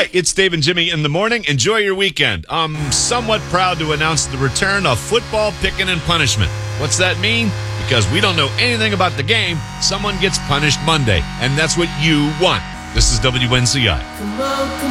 Hi, it's Dave and Jimmy in the morning. Enjoy your weekend. I'm somewhat proud to announce the return of football picking and punishment. What's that mean? Because we don't know anything about the game, someone gets punished Monday, and that's what you want. This is WNCI. Come on, come